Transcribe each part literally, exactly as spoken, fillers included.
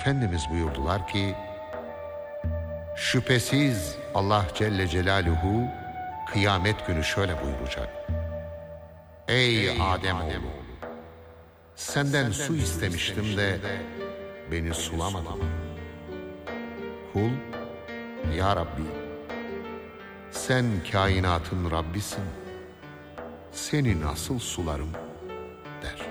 Efendimiz buyurdular ki, şüphesiz Allah Celle Celaluhu kıyamet günü şöyle buyuracak: Ey, Ey Ademoğlu, senden su istemiştim de beni sulamadın. Kul, ya Rabbi, sen kainatın Rabbisin, seni nasıl sularım der.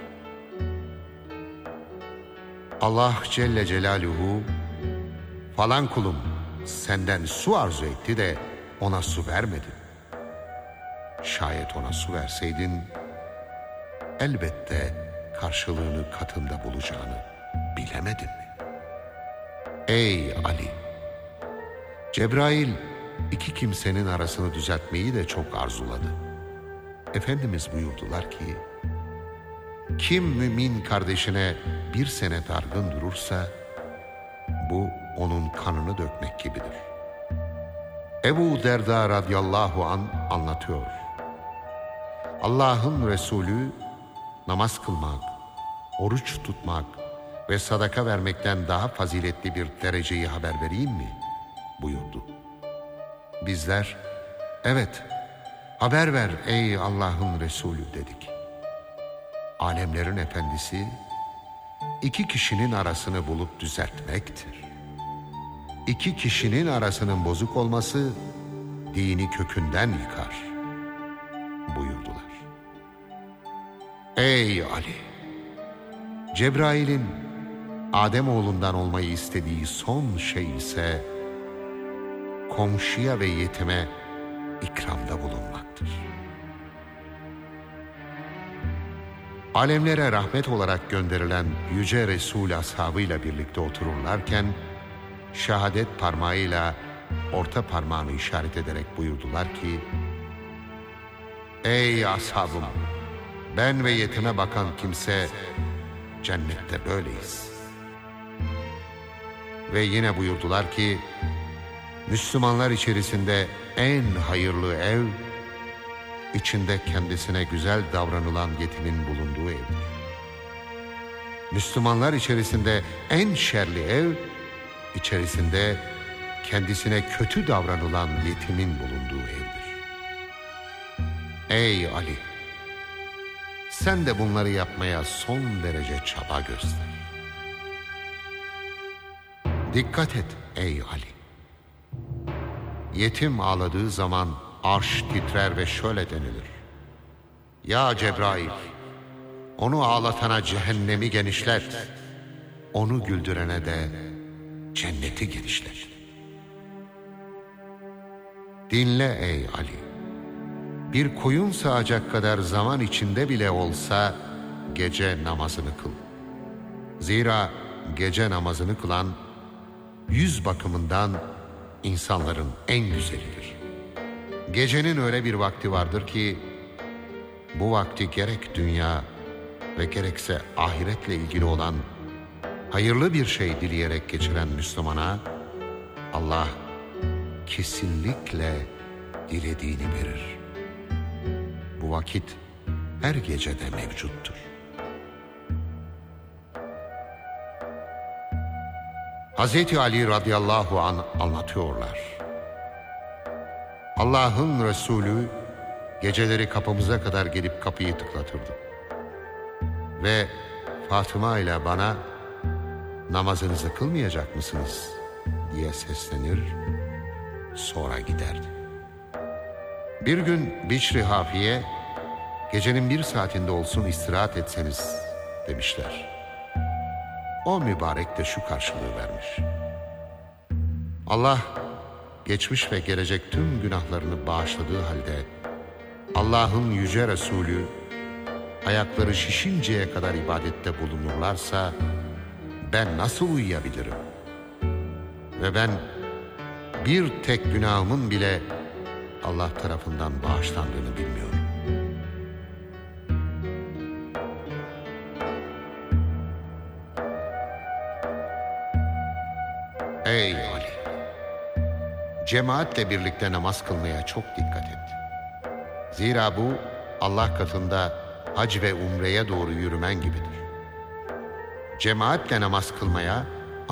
Allah Celle Celaluhu, falan kulum senden su arzu etti de ona su vermedin. Şayet ona su verseydin, elbette karşılığını katında bulacağını bilemedin mi? Ey Ali! Cebrail iki kimsenin arasını düzeltmeyi de çok arzuladı. Efendimiz buyurdular ki, kim mümin kardeşine bir sene dargın durursa, bu onun kanını dökmek gibidir. Ebu Derda radıyallahu an anlatıyor. Allah'ın Resulü namaz kılmak, oruç tutmak ve sadaka vermekten daha faziletli bir dereceyi haber vereyim mi buyurdu. Bizler, evet, haber ver ey Allah'ın Resulü dedik. Alemlerin efendisi, iki kişinin arasını bulup düzeltmektir. İki kişinin arasının bozuk olması, dini kökünden yıkar buyurdular. Ey Ali! Cebrail'in Ademoğlundan olmayı istediği son şey ise, komşuya ve yetime ikramda bulunmaktır. Alemlere rahmet olarak gönderilen Yüce Resul ashabıyla birlikte otururlarken, şehadet parmağıyla orta parmağını işaret ederek buyurdular ki, Ey ashabım! Ben ve yetime bakan kimse, cennette böyleyiz. Ve yine buyurdular ki, Müslümanlar içerisinde en hayırlı ev, içinde kendisine güzel davranılan yetimin bulunduğu evdir. Müslümanlar içerisinde en şerli ev, içerisinde kendisine kötü davranılan yetimin bulunduğu evdir. Ey Ali! Sen de bunları yapmaya son derece çaba göster. Dikkat et ey Ali! Yetim ağladığı zaman arş titrer ve şöyle denilir: Ya Cebrail! Onu ağlatana cehennemi genişlet, onu güldürene de cenneti genişlet. Dinle ey Ali! Bir koyun sağacak kadar zaman içinde bile olsa gece namazını kıl. Zira gece namazını kılan yüz bakımından insanların en güzelidir. Gecenin öyle bir vakti vardır ki bu vakti gerek dünya ve gerekse ahiretle ilgili olan hayırlı bir şey dileyerek geçiren Müslümana Allah kesinlikle dilediğini verir. Bu vakit her gecede mevcuttur. Hazreti Ali radıyallahu anh anlatıyorlar. Allah'ın Resulü geceleri kapımıza kadar gelip kapıyı tıklatırdı. Ve Fatıma ile bana namazınızı kılmayacak mısınız diye seslenir, sonra giderdi. Bir gün Bişri Hafiye, gecenin bir saatinde olsun istirahat etseniz demişler. O mübarek de şu karşılığı vermiş: Allah geçmiş ve gelecek tüm günahlarını bağışladığı halde Allah'ın yüce Resulü ayakları şişinceye kadar ibadette bulunurlarsa ben nasıl uyuyabilirim? Ve ben bir tek günahımın bile Allah tarafından bağışlandığını bilmiyorum. Ey Ali! Cemaatle birlikte namaz kılmaya çok dikkat et. Zira bu Allah katında hac ve umreye doğru yürümen gibidir. Cemaatle namaz kılmaya